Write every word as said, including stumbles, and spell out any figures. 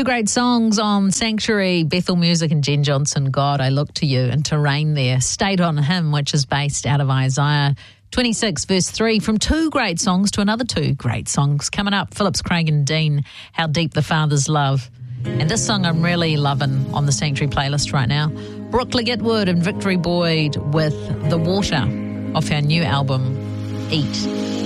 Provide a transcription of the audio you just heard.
Two great songs on Sanctuary, Bethel Music and Jen Johnson, God, I Look to You, and Terrain there, Stayed on Him, which is based out of Isaiah twenty-six, verse three, from two great songs to another two great songs. Coming up, Phillips, Craig and Dean, How Deep the Father's Love. And this song I'm really loving on the Sanctuary playlist right now, Brooke Ligetwood and Victory Boyd with The Water off our new album, Eat.